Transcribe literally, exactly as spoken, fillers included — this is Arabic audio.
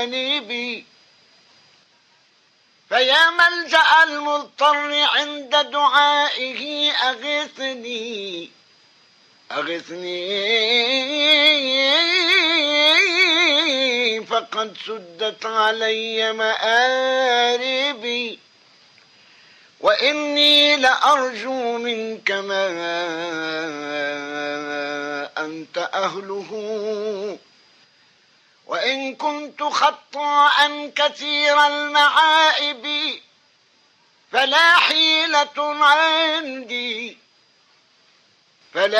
بي، فيا ملجأ المضطر عند دعائه أغثني أغثني فقد سدت علي مآربي، وإني لأرجو منك ما أنت أهله، وإن كنت خطاء كثير المعائب فلا حيلة عندي